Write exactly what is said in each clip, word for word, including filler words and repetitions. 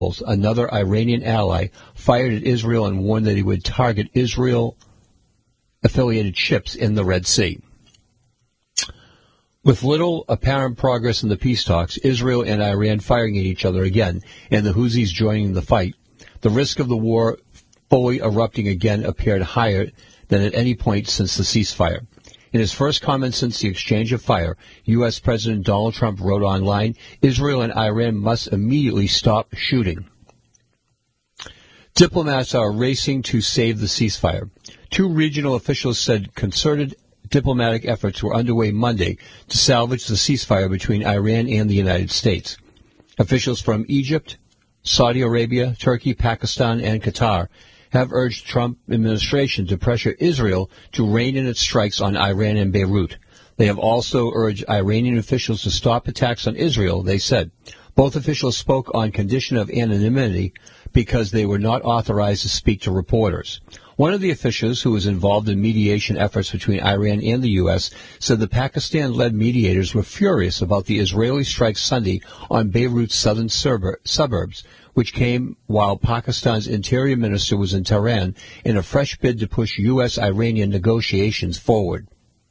another Iranian ally, fired at Israel and warned that he would target Israel-affiliated ships in the Red Sea. With little apparent progress in the peace talks, Israel and Iran firing at each other again, and the Houthis joining the fight, the risk of the war fully erupting again appeared higher than at any point since the ceasefire. In his first comment since the exchange of fire, U S. President Donald Trump wrote online, Israel and Iran must immediately stop shooting. Diplomats are racing to save the ceasefire. Two regional officials said concerted diplomatic efforts were underway Monday to salvage the ceasefire between Iran and the United States. Officials from Egypt, Saudi Arabia, Turkey, Pakistan, and Qatar have urged Trump administration to pressure Israel to rein in its strikes on Iran and Beirut. They have also urged Iranian officials to stop attacks on Israel, they said. Both officials spoke on condition of anonymity because they were not authorized to speak to reporters. One of the officials, who was involved in mediation efforts between Iran and the U S, said the Pakistan-led mediators were furious about the Israeli strike Sunday on Beirut's southern suburbs, which came while Pakistan's interior minister was in Tehran in a fresh bid to push U S-Iranian negotiations forward.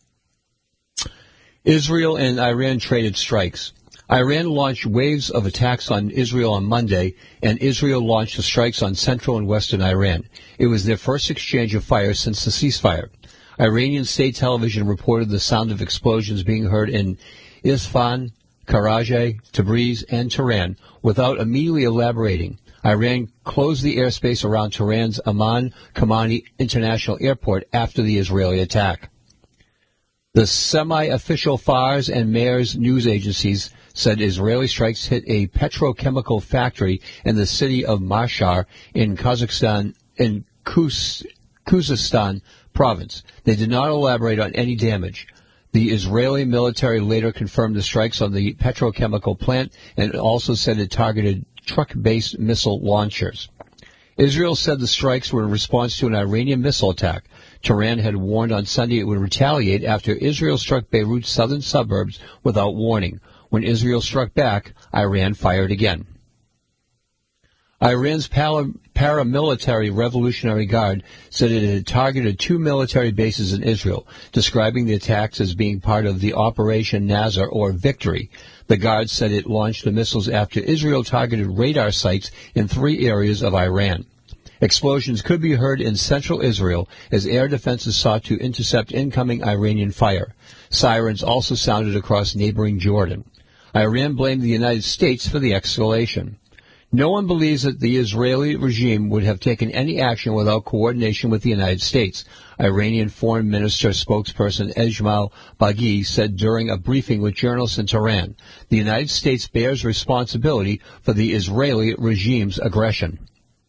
Israel and Iran traded strikes. Iran launched waves of attacks on Israel on Monday, and Israel launched the strikes on central and western Iran. It was their first exchange of fire since the ceasefire. Iranian state television reported the sound of explosions being heard in Isfahan, Karaj, Tabriz, and Tehran without immediately elaborating. Iran closed the airspace around Tehran's Amman Khamenei International Airport after the Israeli attack. The semi-official Fars and Mers news agencies said Israeli strikes hit a petrochemical factory in the city of Mashhad in Kazakhstan, in Khuz- Khuzestan province. They did not elaborate on any damage. The Israeli military later confirmed the strikes on the petrochemical plant and also said it targeted truck-based missile launchers. Israel said the strikes were in response to an Iranian missile attack. Tehran had warned on Sunday it would retaliate after Israel struck Beirut's southern suburbs without warning. When Israel struck back, Iran fired again. Iran's paramilitary Revolutionary Guard said it had targeted two military bases in Israel, describing the attacks as being part of the Operation Nasr, or Victory. The Guard said it launched the missiles after Israel targeted radar sites in three areas of Iran. Explosions could be heard in central Israel as air defenses sought to intercept incoming Iranian fire. Sirens also sounded across neighboring Jordan. Iran blamed the United States for the escalation. No one believes that the Israeli regime would have taken any action without coordination with the United States, Iranian Foreign Minister spokesperson Ejmal Baghi said during a briefing with journalists in Tehran. The United States bears responsibility for the Israeli regime's aggression.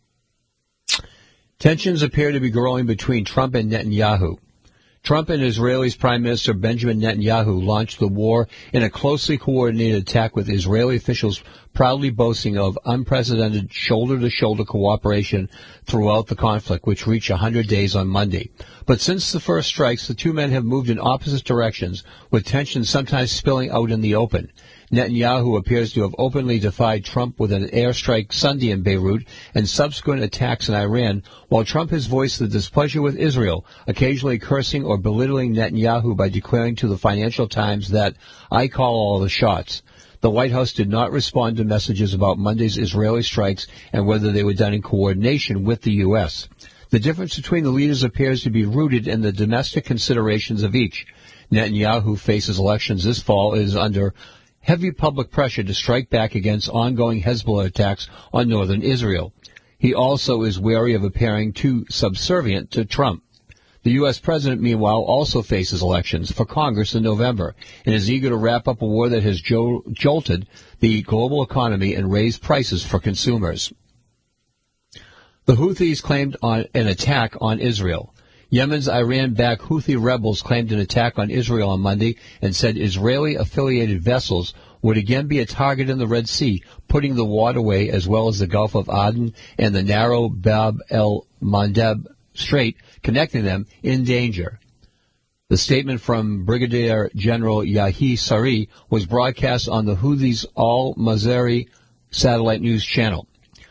Tensions appear to be growing between Trump and Netanyahu. Trump and Israel's Prime Minister Benjamin Netanyahu launched the war in a closely coordinated attack, with Israeli officials proudly boasting of unprecedented shoulder-to-shoulder cooperation throughout the conflict, which reached one hundred days on Monday. But since the first strikes, the two men have moved in opposite directions, with tensions sometimes spilling out in the open. Netanyahu appears to have openly defied Trump with an airstrike Sunday in Beirut and subsequent attacks in Iran, while Trump has voiced the displeasure with Israel, occasionally cursing or belittling Netanyahu by declaring to the Financial Times that, "I call all the shots." The White House did not respond to messages about Monday's Israeli strikes and whether they were done in coordination with the U S. The difference between the leaders appears to be rooted in the domestic considerations of each. Netanyahu faces elections this fall and is under heavy public pressure to strike back against ongoing Hezbollah attacks on northern Israel. He also is wary of appearing too subservient to Trump. The U S president, meanwhile, also faces elections for Congress in November and is eager to wrap up a war that has jo- jolted the global economy and raised prices for consumers. The Houthis claimed on an attack on Israel. Yemen's Iran-backed Houthi rebels claimed an attack on Israel on Monday and said Israeli-affiliated vessels would again be a target in the Red Sea, putting the waterway as well as the Gulf of Aden and the narrow Bab el-Mandeb Strait connecting them in danger. The statement from Brigadier General Yahi Sari was broadcast on the Houthis' Al-Mazari satellite news channel.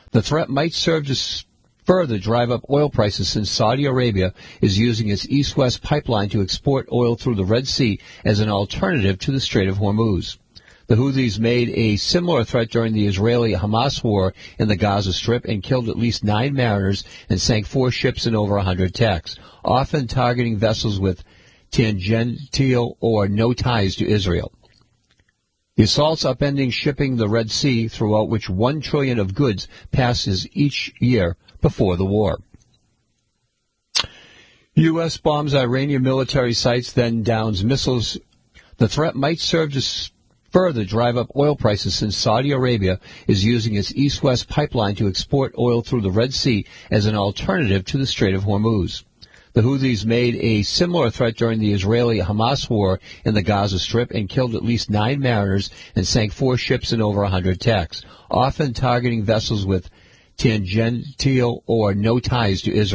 The threat might serve to s- further drive up oil prices since Saudi Arabia is using its east-west pipeline to export oil through the Red Sea as an alternative to the Strait of Hormuz. The Houthis made a similar threat during the Israeli-Hamas war in the Gaza Strip and killed at least nine mariners and sank four ships and over one hundred attacks, often targeting vessels with tangential or no ties to Israel. The assaults upending shipping the Red Sea, throughout which one trillion dollars of goods passes each year before the war. U S bombs Iranian military sites, then downs missiles. The threat might serve to further drive up oil prices since Saudi Arabia is using its east-west pipeline to export oil through the Red Sea as an alternative to the Strait of Hormuz. The Houthis made a similar threat during the Israeli-Hamas war in the Gaza Strip and killed at least nine mariners and sank four ships and over one hundred attacks, often targeting vessels with tangential or no ties to Israel.